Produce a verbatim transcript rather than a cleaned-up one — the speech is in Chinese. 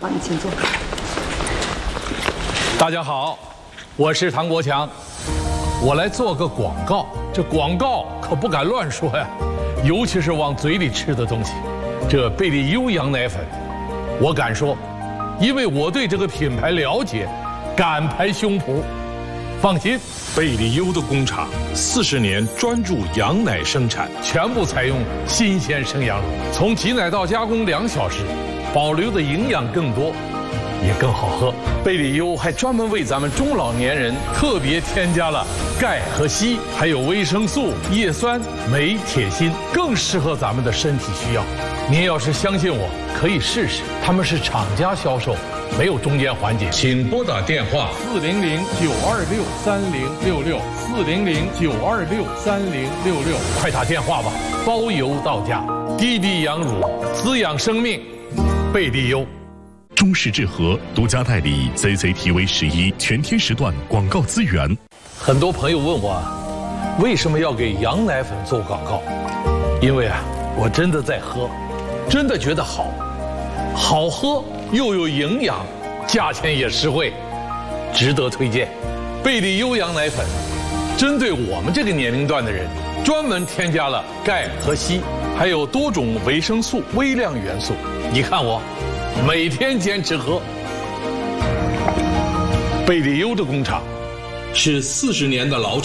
好，你请坐。 大家好，我是唐国强，我来做个广告。这广告可不敢乱说呀，尤其是往嘴里吃的东西。这贝利优羊奶粉，我敢说，因为我对这个品牌了解，敢拍胸脯。放心， 贝利优的工厂四十年专注羊奶生产， 全部采用新鲜生羊乳，从挤奶到加工两小时，保留的营养更多，也更好喝。贝利优还专门为咱们中老年人特别添加了钙和硒，还有维生素、叶酸、镁、铁、锌，更适合咱们的身体需要。您要是相信我，可以试试。他们是厂家销售，没有中间环节。 请拨打电话四零零九二六三零六六四零零九二六三零六六，快打电话吧，包邮到家。滴滴羊乳，滋养生命，贝利优。 中式智和独家代理 C C T V 十一全天时段广告资源。 很多朋友问我，为什么要给羊奶粉做广告？因为啊，我真的在喝，真的觉得好，好喝又有营养，价钱也实惠，值得推荐。贝利优羊奶粉，针对我们这个年龄段的人，专门添加了钙和硒，还有多种维生素、微量元素。你看我，每天坚持喝。贝利优的工厂是四十年的老厂。